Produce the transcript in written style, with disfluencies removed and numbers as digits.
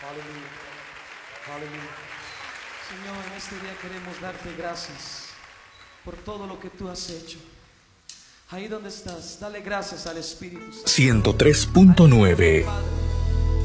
Aleluya. Aleluya. Señor, en este día queremos darte gracias por todo lo que tú has hecho. Ahí donde estás, dale gracias al Espíritu Santo. 103.9